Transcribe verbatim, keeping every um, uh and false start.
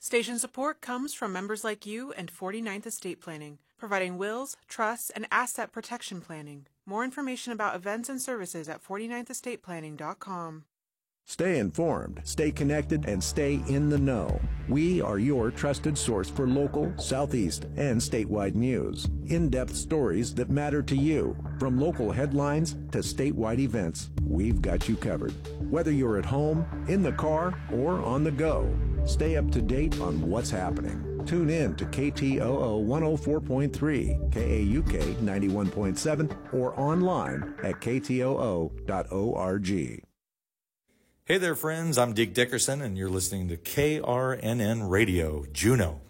Station support comes from members like you and forty-ninth Estate Planning, providing wills, trusts, and asset protection planning. More information about events and services at forty-ninth estate planning dot com. Stay informed, stay connected, and stay in the know. We are your trusted source for local, Southeast, and statewide news. In-depth stories that matter to you. From local headlines to statewide events, we've got you covered. Whether you're at home, in the car, or on the go, stay up to date on what's happening. Tune in to K T O O one oh four point three, K A U K ninety-one point seven, or online at K T O O dot org. Hey there, friends. I'm Deke Dickerson, and you're listening to K R N N Radio, Juneau.